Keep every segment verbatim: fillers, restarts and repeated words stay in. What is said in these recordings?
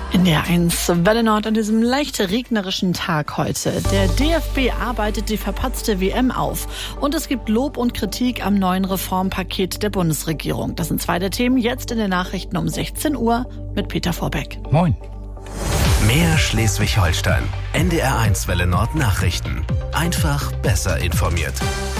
In der eins Welle Nord an diesem leicht regnerischen Tag heute. Der D F B arbeitet die verpatzte W M auf. Und es gibt Lob und Kritik am neuen Reformpaket der Bundesregierung. Das sind zwei der Themen jetzt in den Nachrichten um sechzehn Uhr mit Peter Vorbeck. Moin. Mehr Schleswig-Holstein. N D R eins Welle Nord Nachrichten. Einfach besser informiert.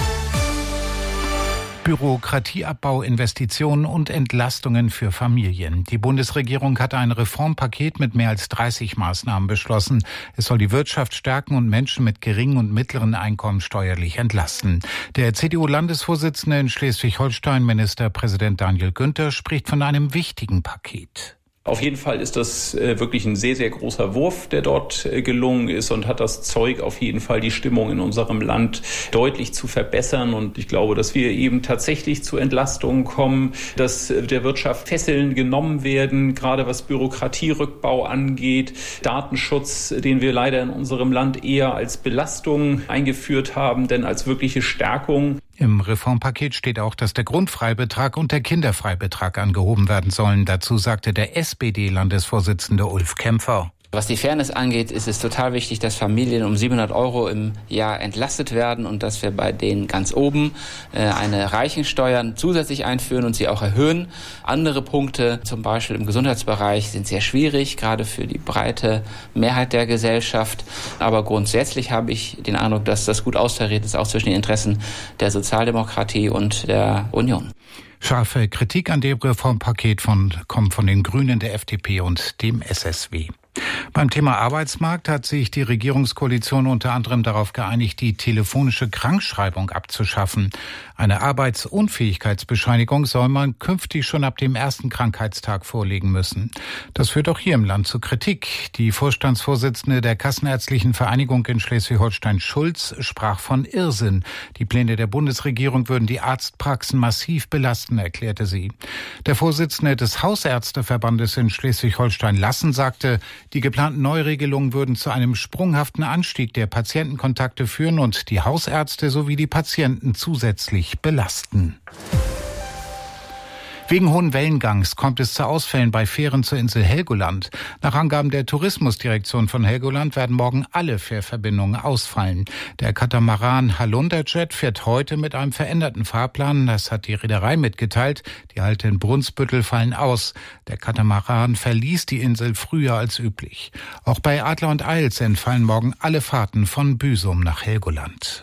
Bürokratieabbau, Investitionen und Entlastungen für Familien. Die Bundesregierung hat ein Reformpaket mit mehr als dreißig Maßnahmen beschlossen. Es soll die Wirtschaft stärken und Menschen mit geringen und mittleren Einkommen steuerlich entlasten. Der C D U-Landesvorsitzende in Schleswig-Holstein, Ministerpräsident Daniel Günther, spricht von einem wichtigen Paket. Auf jeden Fall ist das wirklich ein sehr, sehr großer Wurf, der dort gelungen ist und hat das Zeug, auf jeden Fall die Stimmung in unserem Land deutlich zu verbessern. Und ich glaube, dass wir eben tatsächlich zu Entlastungen kommen, dass der Wirtschaft Fesseln genommen werden, gerade was Bürokratierückbau angeht, Datenschutz, den wir leider in unserem Land eher als Belastung eingeführt haben, denn als wirkliche Stärkung. Im Reformpaket steht auch, dass der Grundfreibetrag und der Kinderfreibetrag angehoben werden sollen. Dazu sagte der S P D-Landesvorsitzende Ulf Kämpfer. Was die Fairness angeht, ist es total wichtig, dass Familien um siebenhundert Euro im Jahr entlastet werden und dass wir bei denen ganz oben äh, eine Reichensteuer zusätzlich einführen und sie auch erhöhen. Andere Punkte, zum Beispiel im Gesundheitsbereich, sind sehr schwierig, gerade für die breite Mehrheit der Gesellschaft. Aber grundsätzlich habe ich den Eindruck, dass das gut austariert ist, auch zwischen den Interessen der Sozialdemokratie und der Union. Scharfe Kritik an dem Reformpaket von, kommt von den Grünen, der F D P und dem S S W. Beim Thema Arbeitsmarkt hat sich die Regierungskoalition unter anderem darauf geeinigt, die telefonische Krankschreibung abzuschaffen. Eine Arbeitsunfähigkeitsbescheinigung soll man künftig schon ab dem ersten Krankheitstag vorlegen müssen. Das führt auch hier im Land zu Kritik. Die Vorstandsvorsitzende der Kassenärztlichen Vereinigung in Schleswig-Holstein, Schulz, sprach von Irrsinn. Die Pläne der Bundesregierung würden die Arztpraxen massiv belasten, erklärte sie. Der Vorsitzende des Hausärzteverbandes in Schleswig-Holstein, Lassen, sagte, die geplanten Neuregelungen würden zu einem sprunghaften Anstieg der Patientenkontakte führen und die Hausärzte sowie die Patienten zusätzlich belasten. Wegen hohen Wellengangs kommt es zu Ausfällen bei Fähren zur Insel Helgoland. Nach Angaben der Tourismusdirektion von Helgoland werden morgen alle Fährverbindungen ausfallen. Der Katamaran Halunderjet fährt heute mit einem veränderten Fahrplan. Das hat die Reederei mitgeteilt. Die Halte in Brunsbüttel fallen aus. Der Katamaran verließ die Insel früher als üblich. Auch bei Adler und Eils entfallen morgen alle Fahrten von Büsum nach Helgoland.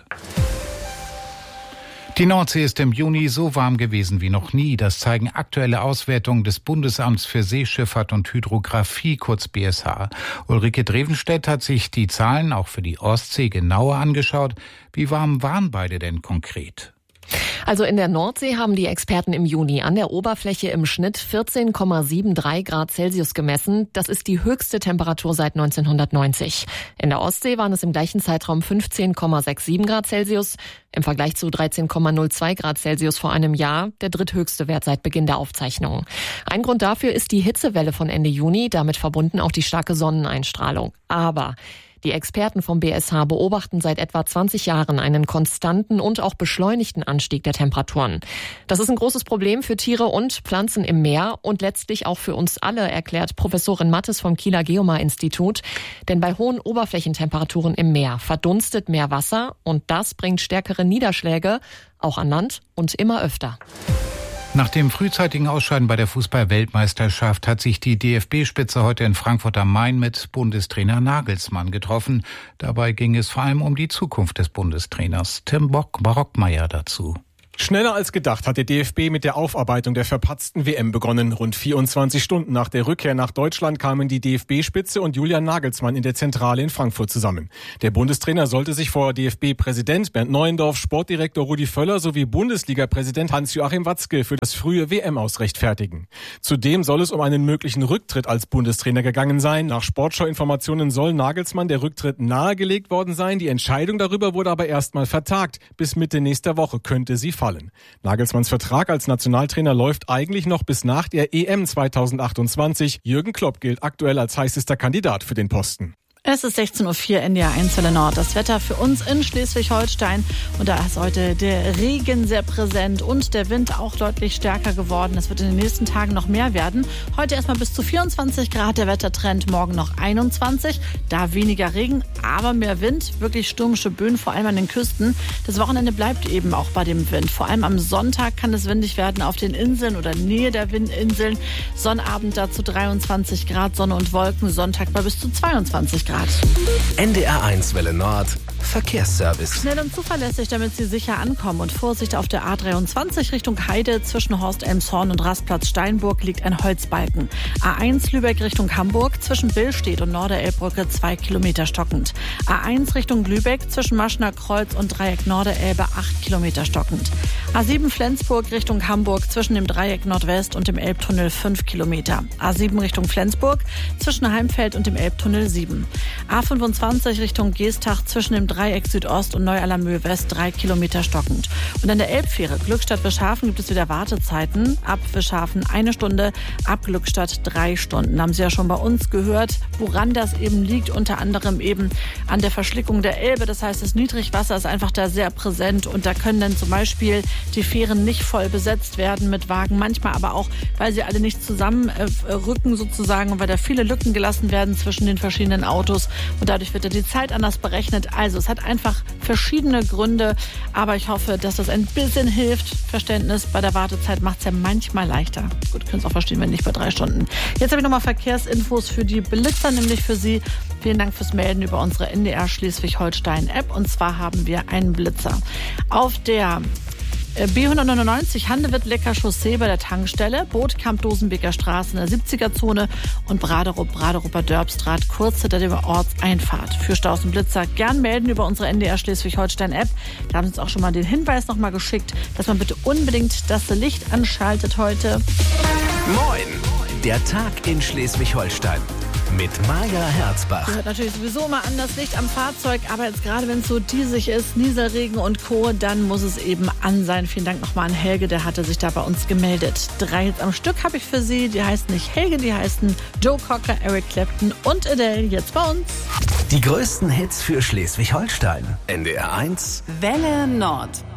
Die Nordsee ist im Juni so warm gewesen wie noch nie. Das zeigen aktuelle Auswertungen des Bundesamts für Seeschifffahrt und Hydrographie, kurz B S H. Ulrike Drevenstedt hat sich die Zahlen auch für die Ostsee genauer angeschaut. Wie warm waren beide denn konkret? Also in der Nordsee haben die Experten im Juni an der Oberfläche im Schnitt vierzehn Komma dreiundsiebzig Grad Celsius gemessen. Das ist die höchste Temperatur seit neunzehnhundertneunzig. In der Ostsee waren es im gleichen Zeitraum fünfzehn Komma siebenundsechzig Grad Celsius. Im Vergleich zu dreizehn Komma null zwei Grad Celsius vor einem Jahr der dritthöchste Wert seit Beginn der Aufzeichnungen. Ein Grund dafür ist die Hitzewelle von Ende Juni, damit verbunden auch die starke Sonneneinstrahlung. Aber die Experten vom B S H beobachten seit etwa zwanzig Jahren einen konstanten und auch beschleunigten Anstieg der Temperaturen. Das ist ein großes Problem für Tiere und Pflanzen im Meer und letztlich auch für uns alle, erklärt Professorin Mattes vom Kieler Geomar-Institut. Denn bei hohen Oberflächentemperaturen im Meer verdunstet mehr Wasser und das bringt stärkere Niederschläge, auch an Land und immer öfter. Nach dem frühzeitigen Ausscheiden bei der Fußball-Weltmeisterschaft hat sich die D F B-Spitze heute in Frankfurt am Main mit Bundestrainer Nagelsmann getroffen. Dabei ging es vor allem um die Zukunft des Bundestrainers. Tim Bock, Barockmeier dazu. Schneller als gedacht hat der D F B mit der Aufarbeitung der verpatzten W M begonnen. Rund vierundzwanzig Stunden nach der Rückkehr nach Deutschland kamen die D F B-Spitze und Julian Nagelsmann in der Zentrale in Frankfurt zusammen. Der Bundestrainer sollte sich vor D F B-Präsident Bernd Neuendorf, Sportdirektor Rudi Völler sowie Bundesliga-Präsident Hans-Joachim Watzke für das frühe W M-Aus rechtfertigen. Zudem soll es um einen möglichen Rücktritt als Bundestrainer gegangen sein. Nach Sportschau-Informationen soll Nagelsmann der Rücktritt nahegelegt worden sein. Die Entscheidung darüber wurde aber erstmal vertagt. Bis Mitte nächster Woche könnte sie fallen. Nagelsmanns Vertrag als Nationaltrainer läuft eigentlich noch bis nach der E M zweitausendachtundzwanzig. Jürgen Klopp gilt aktuell als heißester Kandidat für den Posten. Es ist sechzehn Uhr vier, N D R eins Welle Nord. Das Wetter für uns in Schleswig-Holstein. Und da ist heute der Regen sehr präsent und der Wind auch deutlich stärker geworden. Es wird in den nächsten Tagen noch mehr werden. Heute erstmal bis zu vierundzwanzig Grad der Wettertrend, morgen noch einundzwanzig. Da weniger Regen, aber mehr Wind. Wirklich stürmische Böen, vor allem an den Küsten. Das Wochenende bleibt eben auch bei dem Wind. Vor allem am Sonntag kann es windig werden auf den Inseln oder Nähe der Windinseln. Sonnabend dazu dreiundzwanzig Grad, Sonne und Wolken. Sonntag bei bis zu zweiundzwanzig Grad. N D R eins Welle Nord Verkehrsservice. Schnell und zuverlässig, damit Sie sicher ankommen. Und Vorsicht auf der A dreiundzwanzig Richtung Heide. Zwischen Horst-Elmshorn und Rastplatz Steinburg liegt ein Holzbalken. A eins Lübeck Richtung Hamburg. Zwischen Billstedt und Norderelbbrücke zwei Kilometer stockend. A eins Richtung Lübeck. Zwischen Maschner Kreuz und Dreieck Norderelbe acht Kilometer stockend. A sieben Flensburg Richtung Hamburg. Zwischen dem Dreieck Nordwest und dem Elbtunnel fünf Kilometer. A sieben Richtung Flensburg. Zwischen Heimfeld und dem Elbtunnel sieben. A fünfundzwanzig Richtung Geestach. Zwischen dem Dreieck Südost und Neu-Allermöhe West drei Kilometer stockend. Und an der Elbfähre Glückstadt-Wischhafen gibt es wieder Wartezeiten. Ab Wischhafen eine Stunde, ab Glückstadt drei Stunden. Haben Sie ja schon bei uns gehört, woran das eben liegt. Unter anderem eben an der Verschlickung der Elbe. Das heißt, das Niedrigwasser ist einfach da sehr präsent. Und da können dann zum Beispiel die Fähren nicht voll besetzt werden mit Wagen. Manchmal aber auch, weil sie alle nicht zusammenrücken sozusagen und weil da viele Lücken gelassen werden zwischen den verschiedenen Autos. Und dadurch wird ja die Zeit anders berechnet. Also es hat einfach verschiedene Gründe, aber ich hoffe, dass das ein bisschen hilft. Verständnis bei der Wartezeit macht es ja manchmal leichter. Gut, können es auch verstehen, wenn nicht bei drei Stunden. Jetzt habe ich nochmal Verkehrsinfos für die Blitzer, nämlich für Sie. Vielen Dank fürs Melden über unsere N D R Schleswig-Holstein-App. Und zwar haben wir einen Blitzer. Auf der B hundertneunundneunzig Handewitt-Lecker-Chaussee bei der Tankstelle, Bootkamp-Dosenbeker Straße in der siebziger-Zone und Braderup, Braderupper Dörbstraat kurz hinter der Ortseinfahrt. Für Staus und Blitzer gern melden über unsere N D R Schleswig-Holstein-App. Da haben Sie uns auch schon mal den Hinweis noch mal geschickt, dass man bitte unbedingt das Licht anschaltet heute. Moin, der Tag in Schleswig-Holstein. Mit Maja Herzbach. Gehört natürlich sowieso immer an das Licht am Fahrzeug, aber jetzt gerade wenn es so diesig ist, Nieselregen und Co., dann muss es eben an sein. Vielen Dank nochmal an Helge, der hatte sich da bei uns gemeldet. Drei Hits am Stück habe ich für Sie, die heißen nicht Helge, die heißen Joe Cocker, Eric Clapton und Adele, jetzt bei uns. Die größten Hits für Schleswig-Holstein. N D R eins Welle Nord.